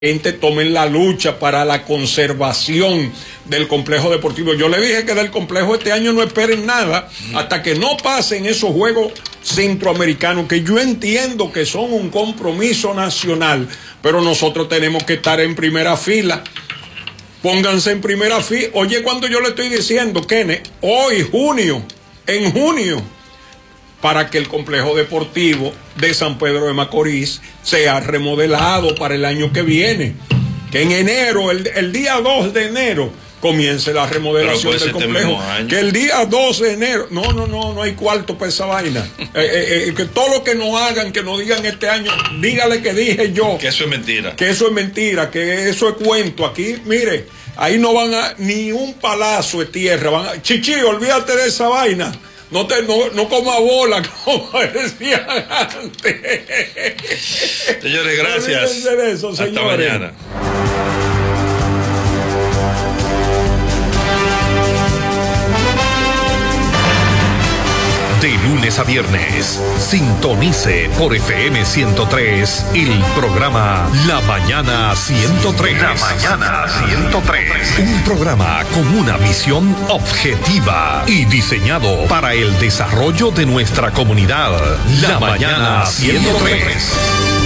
gente tomen la lucha para la conservación del complejo deportivo. Yo le dije que del complejo este año no esperen nada hasta que no pasen esos Juegos Centroamericanos, que yo entiendo que son un compromiso nacional, pero nosotros tenemos que estar en primera fila. Pónganse en primera fila. Oye, cuando yo le estoy diciendo, Kenneth, hoy, en junio, para que el complejo deportivo de San Pedro de Macorís sea remodelado para el año que viene. Que en enero, el día 2 de enero, comience la remodelación del complejo. Que el día 2 de enero, no hay cuarto para esa vaina. Que todo lo que nos hagan, que nos digan este año, dígale que dije yo. Que eso es mentira. Que eso es mentira, que eso es cuento. Aquí, mire, ahí no van a ni un palazo de tierra. Chichi, olvídate de esa vaina. No coma bola, como decían antes. Señores, gracias. De eso, señores. Hasta mañana. De lunes a viernes, sintonice por FM 103 el programa La Mañana 103. La Mañana 103. Un programa con una visión objetiva y diseñado para el desarrollo de nuestra comunidad. La Mañana 103.